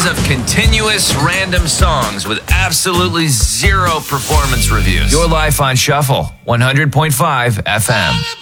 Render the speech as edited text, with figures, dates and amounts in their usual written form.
hours of continuous random songs with absolutely zero performance reviews. Your life on Shuffle, 100.5 FM.